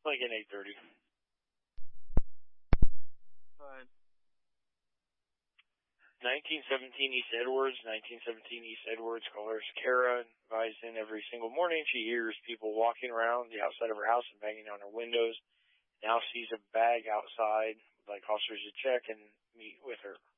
Like an 8:30. Fine. 1917 East Edwards, 1917 East Edwards. Caller Kara advised in every single morning she hears people walking around the outside of her house and banging on her windows. Now sees a bag outside, like officers to check and meet with her.